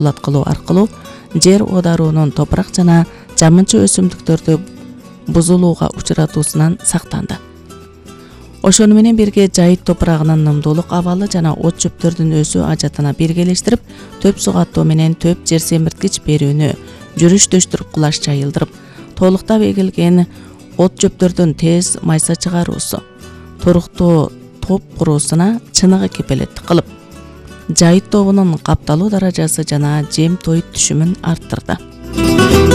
улаткылоо аркылуу жер оодаруунун топурак жана жамынча өсүмдүктөрдү бузулууга учуратуусунан сактанды. Ошону менен бирге жайыт топурагынын нымдуулук абалы жана от чөптөрдүн өсүү ажатына биргелештирип, төп суу каттоо менен төп жер семирткич берүүнү жүрүштөштүрүп кулаш жайылдырып, толуктап эгилген от чөптөрдүн тез майса чыгаруусу, туруктуу топ куруусуна чыныгы кепелеттик кылып, жайыт тобунун капталуу даражасы жана жем тоют түшүмүн арттырды.